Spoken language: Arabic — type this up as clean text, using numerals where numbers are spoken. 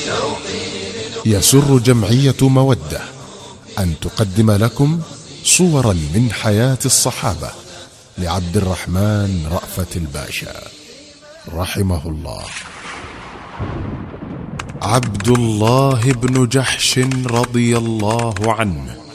يسر جمعية مودة أن تقدم لكم صورا من حياة الصحابة لعبد الرحمن رأفت الباشا رحمه الله. عبد الله بن جحش رضي الله عنه